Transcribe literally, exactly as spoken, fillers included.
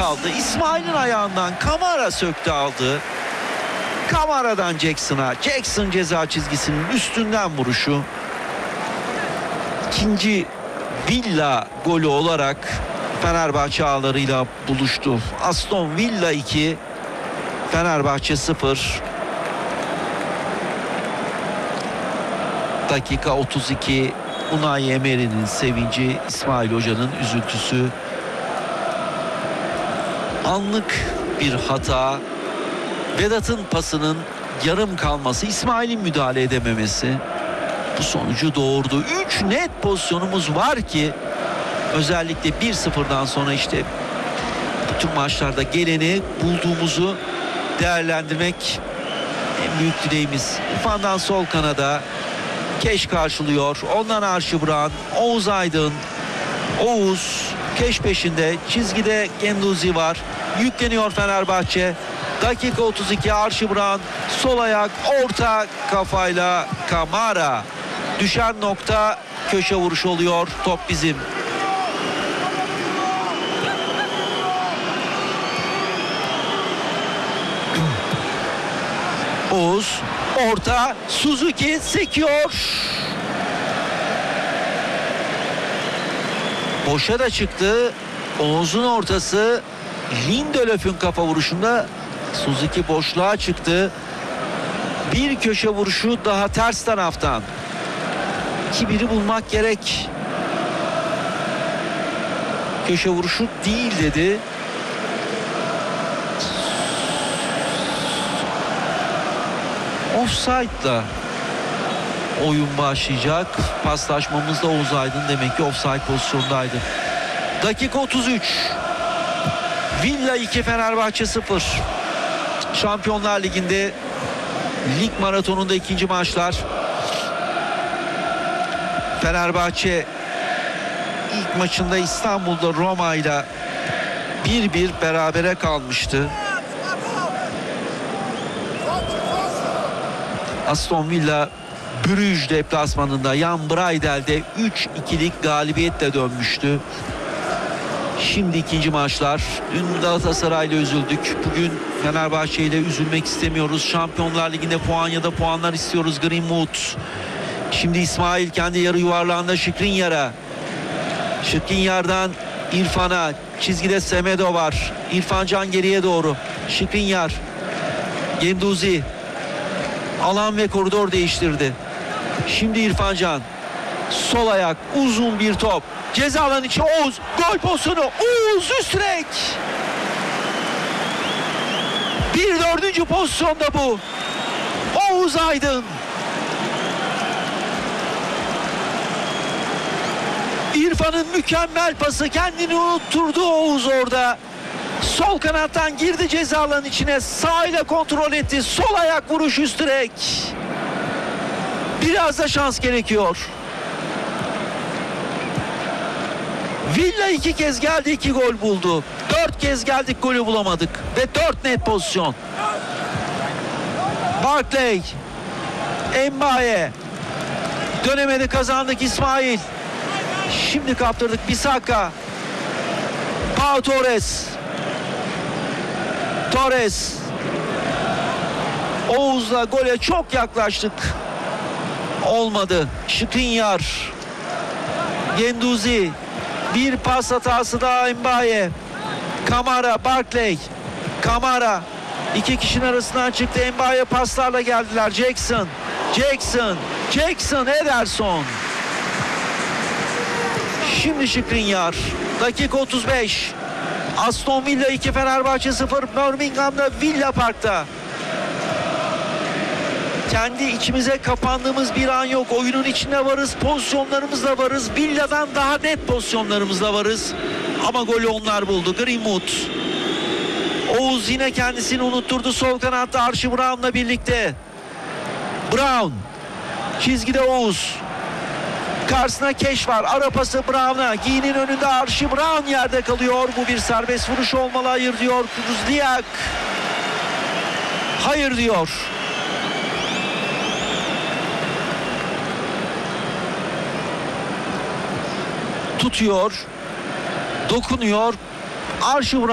kaldı. İsmail'in ayağından Kamara söktü aldı. Kamara'dan Jackson'a. Jackson ceza çizgisinin üstünden vuruşu. İkinci Villa golü olarak Fenerbahçe ağlarıyla buluştu. Aston Villa iki, Fenerbahçe sıfır. Dakika otuz iki. Unai Emery'nin sevinci, İsmail Hoca'nın üzüntüsü. Anlık bir hata. Vedat'ın pasının yarım kalması, İsmail'in müdahale edememesi bu sonucu doğurdu. Üç net pozisyonumuz var ki özellikle bir sıfırdan sonra işte bütün maçlarda geleni bulduğumuzu değerlendirmek en büyük dileğimiz. İrfan'dan sol kanada Keş karşılıyor. Ondan Archie Brown, Oğuz Aydın. Oğuz Keş peşinde. Çizgide Genduzi var. Yükleniyor Fenerbahçe. Dakika otuz iki. Archie Brown sol ayak, orta kafayla Kamara. Düşen nokta köşe vuruşu oluyor. Top bizim. Oğuz orta, Suzuki sekiyor. Boşa da çıktı. Oğuz'un ortası, Lindelöf'ün kafa vuruşunda Suzuki boşluğa çıktı. Bir köşe vuruşu daha ters taraftan. iki biri bulmak gerek. Köşe vuruşu değil dedi. Offside'la oyun başlayacak. Paslaşmamızda Oğuz Aydın demek ki offside pozisyondaydı. Dakika otuz üç. Villa iki, Fenerbahçe sıfır. Şampiyonlar Ligi'nde lig maratonunda ikinci maçlar. Fenerbahçe ilk maçında İstanbul'da Roma ile bir bir berabere kalmıştı. Aston Villa Bruges deplasmanında Jan Breidel'de üç ikilik galibiyetle dönmüştü. Şimdi ikinci maçlar. Dün Galatasaray'la üzüldük. Bugün Fenerbahçe ile üzülmek istemiyoruz. Şampiyonlar Ligi'nde puan ya da puanlar istiyoruz. Greenwood. Şimdi İsmail kendi yarı yuvarlağında Skriniar'a. Skriniar'dan İrfan'a. Çizgide Semedo var. İrfan Can geriye doğru. Skriniar. Genduzi. Alan ve koridor değiştirdi. Şimdi İrfan Can. Sol ayak, uzun bir top. Ceza alanı içi Oğuz. Gol pozisyonu. Oğuz üst direk. Bir dördüncü pozisyonda bu. Oğuz Aydın. İrfan'ın mükemmel pası. Kendini unutturdu Oğuz orada. Sol kanattan girdi ceza alanının içine. Sağ ile kontrol etti. Sol ayak vuruş üst direk. Biraz da şans gerekiyor. Villa iki kez geldi, iki gol buldu. Dört kez geldik, golü bulamadık. Ve dört net pozisyon. Barkley. Mbaye. Dönemedi, kazandık İsmail. Şimdi kaptırdık Bisaka. Pau Torres. Torres. Oğuz'la gole çok yaklaştık. Olmadı. Skriniar. Genduzi. Bir pas hatası daha Mbaye. Kamara, Barkley. Kamara. İki kişinin arasından çıktı. Mbaye paslarla geldiler. Jackson. Jackson. Jackson. Ederson. Şimdi Skriniar. Dakika otuz beş. Aston Villa iki, Fenerbahçe sıfır. Birmingham'da Villa Park'ta. Kendi içimize kapandığımız bir an yok. Oyunun içinde varız, pozisyonlarımızla varız. Villa'dan daha net pozisyonlarımızla varız. Ama golü onlar buldu. Greenwood. Oğuz yine kendisini unutturdu. Sol kanatta Archie Brown'la birlikte. Brown. Çizgide Oğuz. Karşısına Keş var. Ara pası Brown'a. Giyinin önünde Archie Brown yerde kalıyor. Bu bir serbest vuruş olmalı. Hayır diyor Kuzliak. Hayır diyor. Tutuyor. Dokunuyor. Archie Brown